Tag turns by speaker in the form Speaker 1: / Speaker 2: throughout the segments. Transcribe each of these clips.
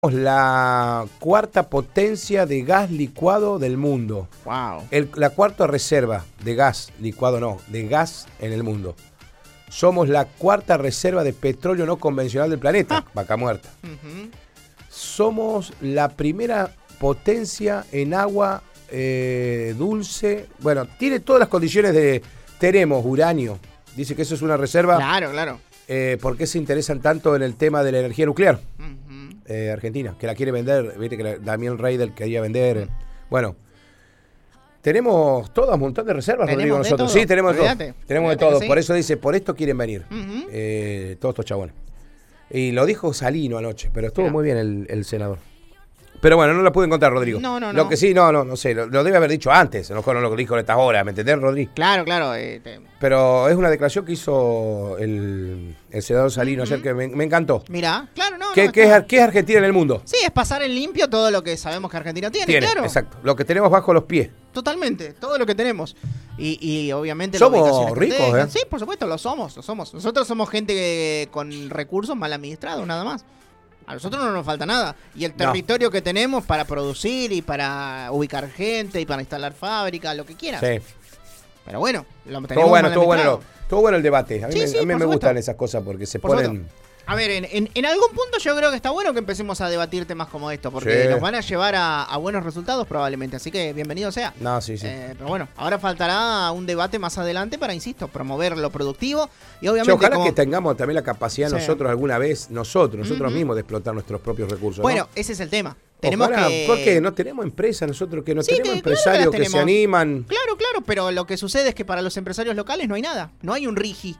Speaker 1: La cuarta potencia de gas licuado del mundo.
Speaker 2: Wow.
Speaker 1: La cuarta reserva de gas licuado, de gas en el mundo. Somos la cuarta reserva de petróleo no convencional del planeta, vaca muerta. Somos la primera potencia en agua dulce. Bueno, tiene todas las condiciones de... Tenemos uranio. Dice que eso es una reserva.
Speaker 2: Claro.
Speaker 1: ¿Por qué se interesan tanto en el tema de la energía nuclear? Argentina, que la quiere vender, viste que Damián Reidel quería vender. Bueno, tenemos todo un montón de reservas, Rodrigo, nosotros. Sí, tenemos de todo. Tenemos de todo. Sí. Por eso dice, por esto quieren venir. Todos estos chabones. Y lo dijo Salino anoche, pero estuvo muy bien el senador. Pero bueno, no la pude encontrar, Rodrigo.
Speaker 2: No.
Speaker 1: Lo que sí, no sé, lo debe haber dicho antes, no lo dijo en estas horas, ¿me entendés, Rodrigo?
Speaker 2: Claro.
Speaker 1: Pero es una declaración que hizo el senador Salino ayer que me encantó.
Speaker 2: Mirá, claro,
Speaker 1: ¿Qué es Argentina en el mundo?
Speaker 2: Sí, es pasar en limpio todo lo que sabemos que Argentina tiene, claro.
Speaker 1: Exacto, lo que tenemos bajo los pies.
Speaker 2: Totalmente, todo lo que tenemos. Y obviamente...
Speaker 1: Somos ricos, ¿eh?
Speaker 2: Sí, por supuesto, lo somos. Nosotros somos gente con recursos mal administrados, nada más. A nosotros no nos falta nada. Y el territorio que tenemos para producir y para ubicar gente y para instalar fábricas, lo que quieras. Sí. Pero bueno, lo tenemos
Speaker 1: Estuvo bueno el debate. A mí,
Speaker 2: sí,
Speaker 1: me gustan esas cosas porque se ponen...
Speaker 2: A ver, en algún punto yo creo que está bueno que empecemos a debatir temas como esto, porque nos van a llevar a buenos resultados probablemente, así que bienvenido sea.
Speaker 1: Sí.
Speaker 2: Pero bueno, ahora faltará un debate más adelante para, insisto, promover lo productivo y obviamente...
Speaker 1: ojalá que tengamos también la capacidad nosotros alguna vez, nosotros mismos, de explotar nuestros propios recursos.
Speaker 2: Bueno, ese es el tema.
Speaker 1: Porque no tenemos empresas nosotros, que no tenemos empresarios que se animan.
Speaker 2: Claro, pero lo que sucede es que para los empresarios locales no hay nada, no hay un RIGI,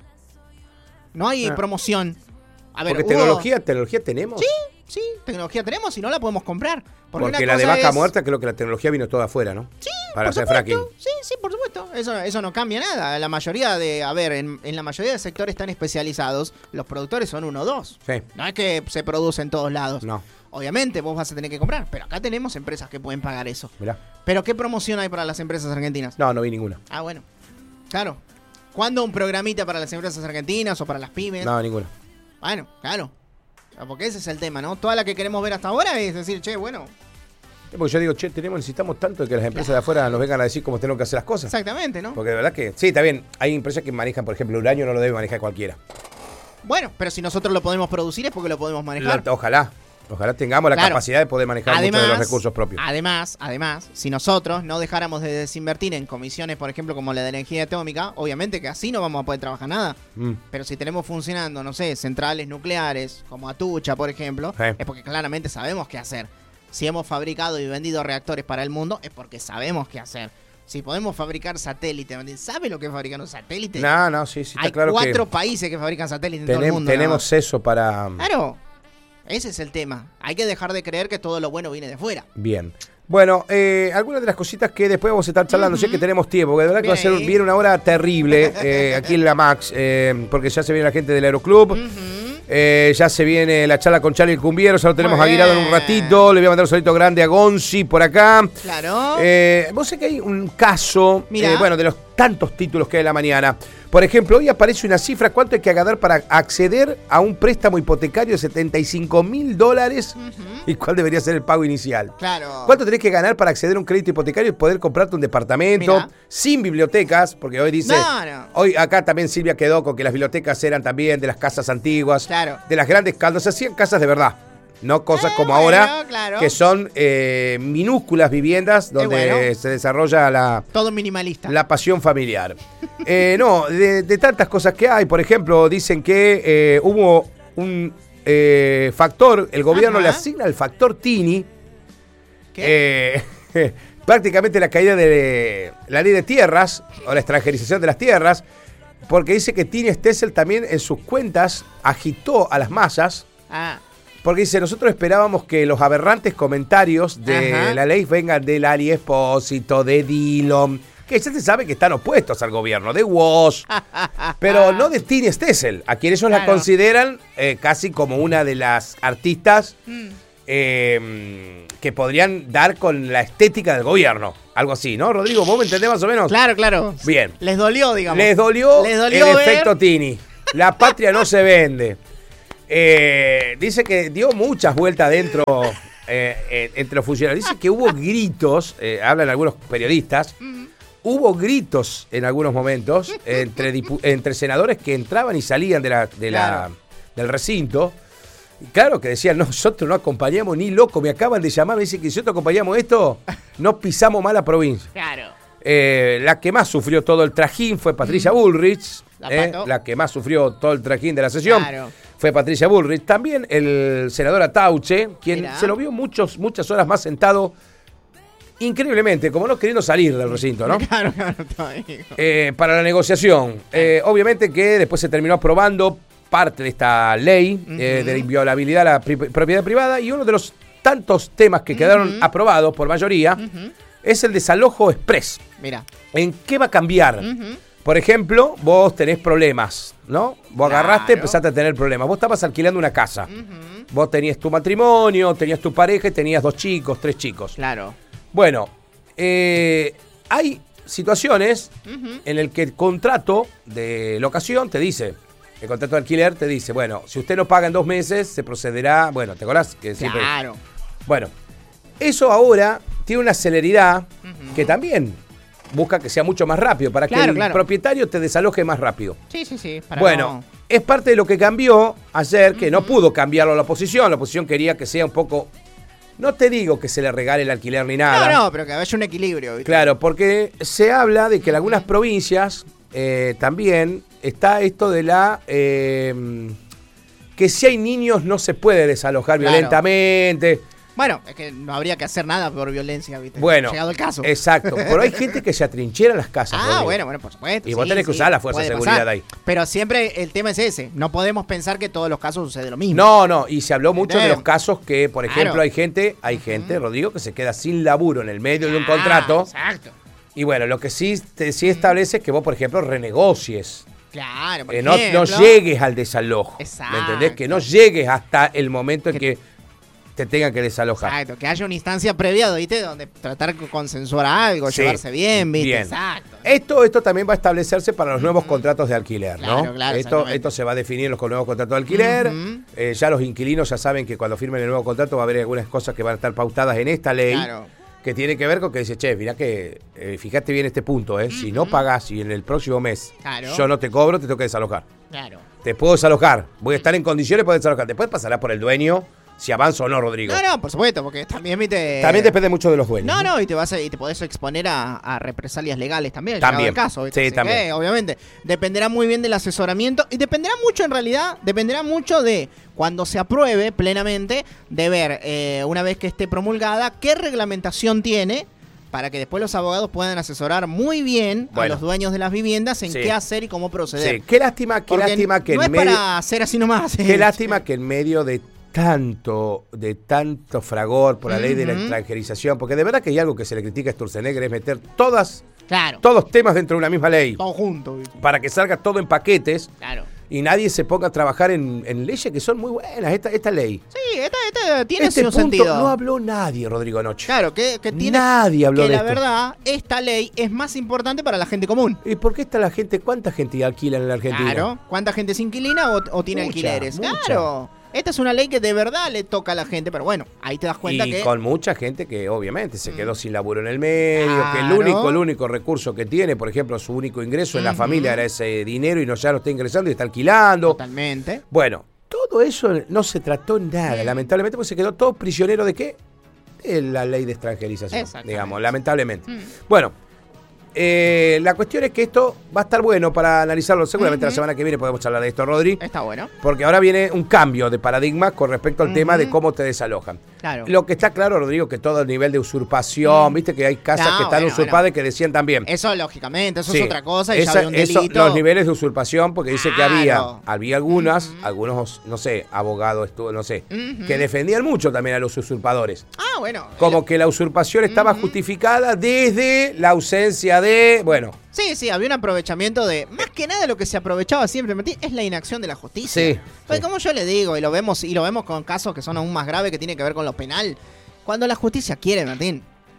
Speaker 2: no hay promoción. A ver,
Speaker 1: porque tecnología tenemos.
Speaker 2: Sí, tecnología tenemos y no la podemos comprar.
Speaker 1: Porque la de vaca muerta, creo que la tecnología vino toda afuera, ¿no?
Speaker 2: Sí,
Speaker 1: para hacer fracking.
Speaker 2: Sí, por supuesto. Eso no cambia nada. La mayoría en la mayoría de sectores tan especializados, los productores son 1 o 2. Sí. No es que se produce en todos lados.
Speaker 1: No.
Speaker 2: Obviamente vos vas a tener que comprar, pero acá tenemos empresas que pueden pagar eso.
Speaker 1: Mirá.
Speaker 2: ¿Pero qué promoción hay para las empresas argentinas?
Speaker 1: No vi ninguna.
Speaker 2: Bueno. Claro. ¿Cuándo un programita para las empresas argentinas o para las pymes?
Speaker 1: No, ninguna.
Speaker 2: Bueno, claro. Porque ese es el tema, ¿no? Toda la que queremos ver hasta ahora es decir, bueno.
Speaker 1: Porque yo digo, necesitamos tanto de que las empresas de afuera nos vengan a decir cómo tenemos que hacer las cosas.
Speaker 2: Exactamente, ¿no?
Speaker 1: Porque de verdad que, sí, está bien, hay empresas que manejan, por ejemplo, uranio no lo debe manejar cualquiera.
Speaker 2: Bueno, pero si nosotros lo podemos producir es porque lo podemos manejar.
Speaker 1: Ojalá tengamos la capacidad de poder manejar muchos de los recursos propios.
Speaker 2: Además, si nosotros no dejáramos de desinvertir en comisiones, por ejemplo, como la de energía atómica, obviamente que así no vamos a poder trabajar nada. Pero si tenemos funcionando, no sé, centrales nucleares, como Atucha, por ejemplo, es porque claramente sabemos qué hacer. Si hemos fabricado y vendido reactores para el mundo, es porque sabemos qué hacer. Si podemos fabricar satélites, ¿sabe lo que es fabricar un satélite?
Speaker 1: Sí, está claro que...
Speaker 2: Hay 4 países que fabrican satélites en todo el mundo.
Speaker 1: Tenemos eso para...
Speaker 2: Claro. Ese es el tema. Hay que dejar de creer que todo lo bueno viene de fuera.
Speaker 1: Bien. Bueno, algunas de las cositas que después vamos a estar charlando, sé que tenemos tiempo, porque de verdad que viene una hora terrible aquí en la Max, porque ya se viene la gente del Aeroclub, ya se viene la charla con Charlie el Cumbiero, ya lo tenemos aguirado en un ratito, le voy a mandar un saludito grande a Gonzi por acá.
Speaker 2: Claro.
Speaker 1: Vos sé que hay un caso, de los tantos títulos que hay en la mañana. Por ejemplo, hoy aparece una cifra, ¿cuánto hay que ganar para acceder a un préstamo hipotecario de $75.000? ¿Y cuál debería ser el pago inicial?
Speaker 2: Claro.
Speaker 1: ¿Cuánto tenés que ganar para acceder a un crédito hipotecario y poder comprarte un departamento sin bibliotecas? Porque hoy dice... Hoy acá también Silvia quedó con que las bibliotecas eran también de las casas antiguas, de las grandes casas, se hacían casas de verdad. No cosas como ahora, que son minúsculas viviendas donde se desarrolla
Speaker 2: todo minimalista.
Speaker 1: La pasión familiar. De tantas cosas que hay, por ejemplo, dicen que hubo un factor, el gobierno le asigna el factor Tini, prácticamente la caída de la ley de tierras o la extranjerización de las tierras, porque dice que Tini Stoessel también en sus cuentas agitó a las masas. Porque dice, nosotros esperábamos que los aberrantes comentarios de la ley vengan de Lali Espósito, de Dillon, que ya se sabe que están opuestos al gobierno, de Walsh, pero no de Tini Stoessel, a quien ellos la consideran casi como una de las artistas que podrían dar con la estética del gobierno. Algo así, ¿no, Rodrigo? ¿Vos me entendés más o menos?
Speaker 2: Claro.
Speaker 1: Bien.
Speaker 2: Les dolió, digamos.
Speaker 1: Les dolió el efecto Tini. La patria no se vende. Dice que dio muchas vueltas dentro entre los funcionarios. Dice que hubo gritos, hablan algunos periodistas, hubo gritos en algunos momentos entre senadores que entraban y salían del recinto. Y claro, que decían, nosotros no acompañamos ni loco, me acaban de llamar, me dicen que si nosotros acompañamos esto, no pisamos más la provincia.
Speaker 2: Claro.
Speaker 1: La que más sufrió todo el trajín fue Patricia Bullrich, la que más sufrió todo el trajín de la sesión fue Patricia Bullrich. También el senador Atauche, quien se lo vio muchas horas más sentado, increíblemente, como no queriendo salir del recinto, ¿no?
Speaker 2: Claro,
Speaker 1: para la negociación. Obviamente que después se terminó aprobando parte de esta ley de la inviolabilidad a la propiedad privada, y uno de los tantos temas que quedaron aprobados por mayoría es el desalojo express.
Speaker 2: Mira.
Speaker 1: ¿En qué va a cambiar? Por ejemplo, vos tenés problemas, ¿no? Vos agarraste, empezaste a tener problemas. Vos estabas alquilando una casa. Vos tenías tu matrimonio, tenías tu pareja y tenías 2 chicos, 3 chicos.
Speaker 2: Claro.
Speaker 1: Bueno, hay situaciones en el que el contrato de locación te dice, el contrato de alquiler te dice, bueno, si usted no paga en 2 meses, se procederá, bueno, ¿te acordás? Que siempre...
Speaker 2: Claro.
Speaker 1: Bueno, eso ahora tiene una celeridad que también busca que sea mucho más rápido, para que el propietario te desaloje más rápido.
Speaker 2: Sí.
Speaker 1: Bueno, es parte de lo que cambió ayer, que no pudo cambiarlo la oposición. La oposición quería que sea un poco... No te digo que se le regale el alquiler ni nada.
Speaker 2: No, pero que haya un equilibrio, ¿viste?
Speaker 1: Claro, porque se habla de que en algunas provincias también está esto de la... que si hay niños no se puede desalojar violentamente.
Speaker 2: Bueno, es que no habría que hacer nada por violencia, ¿viste?
Speaker 1: Bueno,
Speaker 2: llegado el caso.
Speaker 1: Exacto. Pero hay gente que se atrinchera en las casas.
Speaker 2: Bueno, por supuesto.
Speaker 1: Y vos tenés que usar la fuerza de seguridad ahí.
Speaker 2: Pero siempre el tema es ese. No podemos pensar que todos los casos sucede lo mismo.
Speaker 1: No. Y se habló mucho de los casos que, por ejemplo, hay gente, Rodrigo, que se queda sin laburo en el medio de un contrato.
Speaker 2: Exacto.
Speaker 1: Y bueno, lo que sí establece es que vos, por ejemplo, renegocies.
Speaker 2: Claro, por
Speaker 1: no llegues al desalojo.
Speaker 2: Exacto.
Speaker 1: ¿Me entendés? Que no llegues hasta el momento en que te tengan que desalojar.
Speaker 2: Exacto, que haya una instancia previa, ¿viste? Donde tratar de consensuar algo, llevarse bien, ¿viste?
Speaker 1: Bien.
Speaker 2: Exacto.
Speaker 1: Esto también va a establecerse para los nuevos contratos de alquiler, ¿no?
Speaker 2: Claro,
Speaker 1: esto se va a definir en los nuevos contratos de alquiler. Ya los inquilinos ya saben que cuando firmen el nuevo contrato va a haber algunas cosas que van a estar pautadas en esta ley.
Speaker 2: Claro.
Speaker 1: Que tiene que ver con que dice, che, mirá que, fíjate bien este punto, si no pagás y en el próximo mes yo no te cobro, te tengo que desalojar.
Speaker 2: Claro.
Speaker 1: Te puedo desalojar, voy a estar en condiciones para desalojar. Después pasará por el dueño si avanza o no, Rodrigo.
Speaker 2: No, por supuesto, porque también, ¿viste?
Speaker 1: También depende mucho de los dueños.
Speaker 2: No, y te podés exponer a represalias legales también.
Speaker 1: También.
Speaker 2: El caso, ¿viste?
Speaker 1: Sí, también.
Speaker 2: Que, obviamente, dependerá muy bien del asesoramiento y dependerá mucho, en realidad, de cuando se apruebe plenamente, de ver, una vez que esté promulgada, qué reglamentación tiene para que después los abogados puedan asesorar muy bien a los dueños de las viviendas en qué hacer y cómo proceder.
Speaker 1: Sí, qué lástima que
Speaker 2: no
Speaker 1: en
Speaker 2: medio... para hacer así nomás.
Speaker 1: Qué lástima que en medio de tanto fragor por la ley de la extranjerización, porque de verdad que hay algo que se le critica a Sturzenegger, es meter todos temas dentro de una misma ley.
Speaker 2: Todo junto.
Speaker 1: Para que salga todo en paquetes.
Speaker 2: Claro.
Speaker 1: Y nadie se ponga a trabajar en leyes que son muy buenas. Esta ley.
Speaker 2: Sí, esta tiene
Speaker 1: su
Speaker 2: punto sentido.
Speaker 1: No habló nadie, Rodrigo, anoche.
Speaker 2: Claro, que tiene.
Speaker 1: Nadie habló de esto.
Speaker 2: Que la verdad, esta ley es más importante para la gente común.
Speaker 1: ¿Y por qué está la gente? ¿Cuánta gente alquila en la Argentina?
Speaker 2: Claro. ¿Cuánta gente se inquilina o tiene alquileres? Claro. Esta es una ley que de verdad le toca a la gente, pero bueno, ahí te das cuenta que...
Speaker 1: Y con mucha gente que obviamente se quedó sin laburo en el medio, que el único recurso que tiene, por ejemplo, su único ingreso en la familia era ese dinero y ya no está ingresando y está alquilando.
Speaker 2: Totalmente.
Speaker 1: Bueno, todo eso no se trató nada, lamentablemente, porque se quedó todo prisionero de ¿qué? De la ley de extranjerización, digamos, lamentablemente. Bueno, la cuestión es que esto va a estar bueno para analizarlo. Seguramente la semana que viene podemos hablar de esto, Rodri.
Speaker 2: Está bueno.
Speaker 1: Porque ahora viene un cambio de paradigma con respecto al tema de cómo te desalojan.
Speaker 2: Claro.
Speaker 1: Lo que está claro, Rodrigo, que todo el nivel de usurpación, viste que hay casas que están usurpadas y que decían también.
Speaker 2: Eso, lógicamente, eso es otra cosa y ya había un delito.
Speaker 1: Los niveles de usurpación, porque dice que había algunos, no sé, abogados, no sé, que defendían mucho también a los usurpadores.
Speaker 2: Bueno.
Speaker 1: Como que la usurpación estaba justificada desde la ausencia de, bueno.
Speaker 2: Sí, había un aprovechamiento de, más que nada lo que se aprovechaba siempre, Martín, es la inacción de la justicia.
Speaker 1: Sí.
Speaker 2: Pues como yo le digo, y lo vemos con casos que son aún más graves, que tienen que ver con lo penal, cuando la justicia quiere, Martín,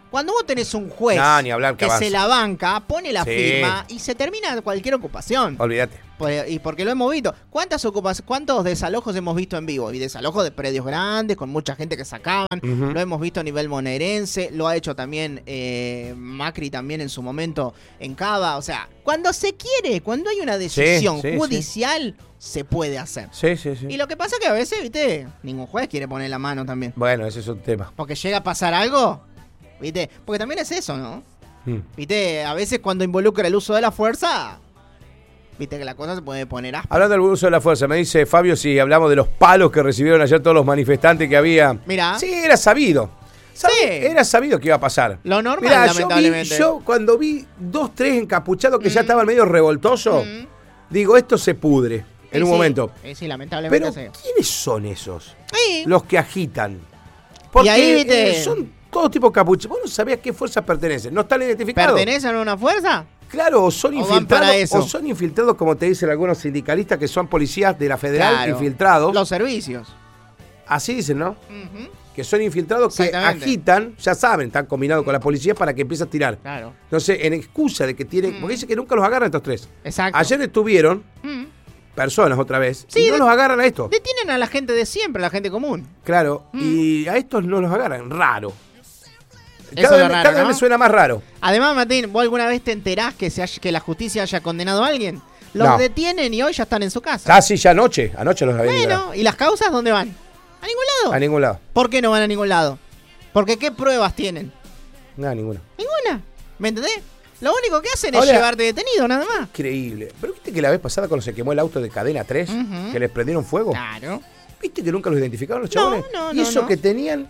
Speaker 2: Cuando vos tenés un juez
Speaker 1: ni hablar,
Speaker 2: que se la banca, pone la firma y se termina cualquier ocupación.
Speaker 1: Olvídate.
Speaker 2: Y porque lo hemos visto. ¿Cuántos desalojos hemos visto en vivo? Y desalojos de predios grandes, con mucha gente que sacaban. Lo hemos visto a nivel bonaerense. Lo ha hecho también Macri también en su momento en Cava. O sea, cuando se quiere, cuando hay una decisión judicial, se puede hacer.
Speaker 1: Sí.
Speaker 2: Y lo que pasa es que a veces, viste, ningún juez quiere poner la mano también.
Speaker 1: Bueno, ese es un tema.
Speaker 2: Porque llega a pasar algo, viste. Porque también es eso, ¿no? Viste, a veces cuando involucra el uso de la fuerza... Viste que la cosa se puede poner áspera.
Speaker 1: Hablando del uso de la fuerza, me dice Fabio si hablamos de los palos que recibieron ayer todos los manifestantes que había.
Speaker 2: Mirá.
Speaker 1: Sí, era sabido. Era sabido que iba a pasar.
Speaker 2: Lo normal, lamentablemente.
Speaker 1: Yo cuando vi 2, 3 encapuchados que ya estaban medio revoltosos, digo, esto se pudre en un momento.
Speaker 2: Sí, lamentablemente.
Speaker 1: Pero, ¿quiénes son esos? Los que agitan. Porque
Speaker 2: y ahí,
Speaker 1: son todo tipo capuchados. Vos no sabías qué fuerzas pertenecen. No están identificados.
Speaker 2: ¿Pertenecen a una fuerza?
Speaker 1: Claro, o son infiltrados, como te dicen algunos sindicalistas, que son policías de la federal infiltrados.
Speaker 2: Los servicios.
Speaker 1: Así dicen, ¿no? Que son infiltrados que agitan, ya saben, están combinados con la policía para que empiece a tirar.
Speaker 2: Claro.
Speaker 1: Entonces, en excusa de que tienen... Porque dice que nunca los agarran estos 3.
Speaker 2: Exacto.
Speaker 1: Ayer estuvieron personas otra vez y no los agarran a estos.
Speaker 2: Detienen a la gente de siempre, a la gente común.
Speaker 1: Claro, y a estos no los agarran. Raro.
Speaker 2: Cada
Speaker 1: vez me suena más raro.
Speaker 2: Además, Martín, ¿vos alguna vez te enterás que la justicia haya condenado a alguien? Los detienen y hoy ya están en su casa.
Speaker 1: Sí, ya anoche los habían liberado.
Speaker 2: Bueno, ¿y las causas dónde van? ¿A ningún lado?
Speaker 1: A ningún lado.
Speaker 2: ¿Por qué no van a ningún lado? Porque ¿qué pruebas tienen?
Speaker 1: Ninguna.
Speaker 2: ¿Ninguna? ¿Me entendés? Lo único que hacen es llevarte detenido, nada más.
Speaker 1: Increíble. Pero viste que la vez pasada cuando se quemó el auto de Cadena 3, que les prendieron fuego.
Speaker 2: Claro.
Speaker 1: ¿Viste que nunca los identificaron los chabones? Y eso que tenían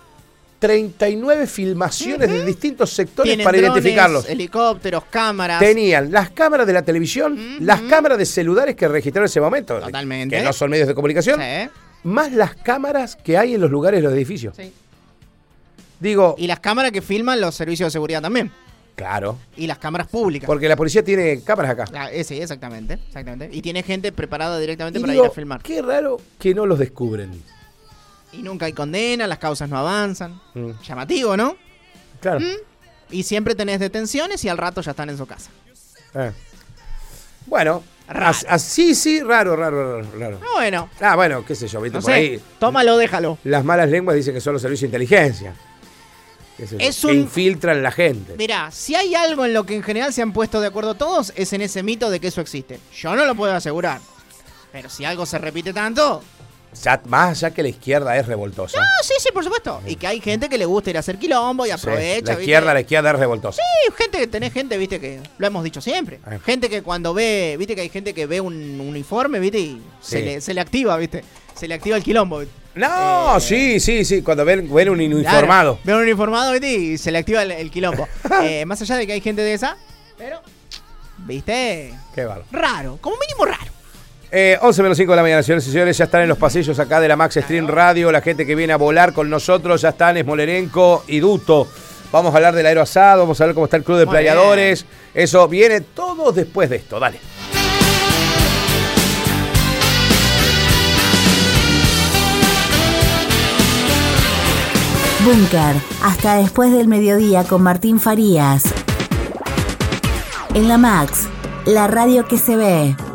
Speaker 1: 39 filmaciones de distintos sectores para
Speaker 2: drones,
Speaker 1: identificarlos.
Speaker 2: Helicópteros, cámaras.
Speaker 1: Tenían las cámaras de la televisión, las cámaras de celulares que registraron ese momento.
Speaker 2: Totalmente.
Speaker 1: Que no son medios de comunicación. Más las cámaras que hay en los lugares de los edificios.
Speaker 2: Sí.
Speaker 1: Digo...
Speaker 2: Y las cámaras que filman los servicios de seguridad también.
Speaker 1: Claro.
Speaker 2: Y las cámaras públicas.
Speaker 1: Porque la policía tiene cámaras acá.
Speaker 2: Sí, exactamente. Y tiene gente preparada directamente para ir a filmar.
Speaker 1: Qué raro que no los descubren.
Speaker 2: Y nunca hay condena, las causas no avanzan. Llamativo, ¿no?
Speaker 1: Claro.
Speaker 2: Y siempre tenés detenciones y al rato ya están en su casa.
Speaker 1: Bueno, así sí, raro.
Speaker 2: Bueno.
Speaker 1: Bueno, qué sé yo, viste,
Speaker 2: no
Speaker 1: por
Speaker 2: sé,
Speaker 1: ahí.
Speaker 2: Tómalo, déjalo.
Speaker 1: Las malas lenguas dicen que son los servicios de inteligencia. Que infiltran la gente.
Speaker 2: Mirá, si hay algo en lo que en general se han puesto de acuerdo todos, es en ese mito de que eso existe. Yo no lo puedo asegurar. Pero si algo se repite tanto...
Speaker 1: Más allá que la izquierda es revoltosa.
Speaker 2: No, sí, por supuesto. Y que hay gente que le gusta ir a hacer quilombo y aprovecha.
Speaker 1: La izquierda es revoltosa.
Speaker 2: Sí, tenés gente, viste, que lo hemos dicho siempre. Gente que cuando ve, viste que hay gente que ve un uniforme, viste, y se le activa, viste. Se le activa el quilombo, ¿viste?
Speaker 1: No, sí. Cuando ven un uniformado.
Speaker 2: Claro, ven un uniformado, viste, y se le activa el quilombo. Más allá de que hay gente de esa, pero, viste.
Speaker 1: Qué bárbaro.
Speaker 2: Raro, como mínimo raro.
Speaker 1: 11 menos 5 de la mañana, señores y señores, ya están en los pasillos acá de la Max Stream Radio, la gente que viene a volar con nosotros, ya están Smolerenko y Duto. Vamos a hablar del aeroasado, vamos a ver cómo está el club de playadores. Eso viene todo después de esto, dale.
Speaker 3: Búnker, hasta después del mediodía con Martín Farías. En la Max, la radio que se ve.